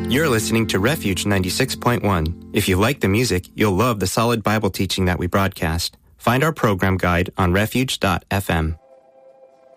You're listening to Refuge 96.1. If you like the music, you'll love the solid Bible teaching that we broadcast. Find our program guide on refuge.fm.